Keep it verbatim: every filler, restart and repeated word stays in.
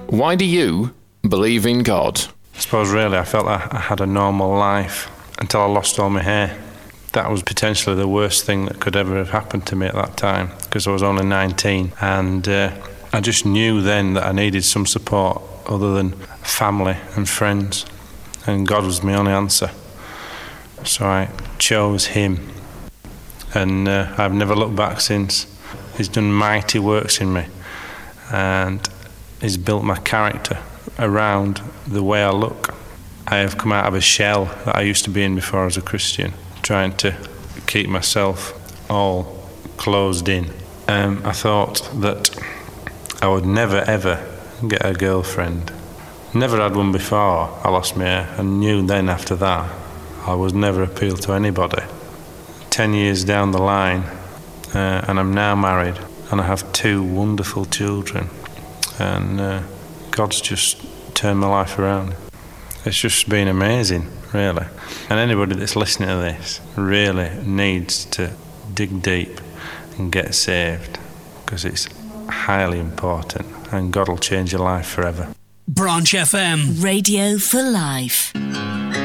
Why do you believe in God? I suppose really I felt I, I had a normal life until I lost all my hair. That was potentially the worst thing that could ever have happened to me at that time, because I was only nineteen, and uh, I just knew then that I needed some support other than family and friends, and God was my only answer. So I chose him, and uh, I've never looked back since. He's done mighty works in me, and he's built my character around the way I look. I have come out of a shell that I used to be in before I was a Christian, trying to keep myself all closed in. Um, I thought that I would never ever get a girlfriend. Never had one before I lost my hair, and knew then after that I would never appeal to anybody. Ten years down the line, uh, and I'm now married, and I have two wonderful children, and uh, God's just turned my life around. It's just been amazing, really. And anybody that's listening to this really needs to dig deep and get saved, because it's highly important, and God will change your life forever. Branch F M. Radio for life.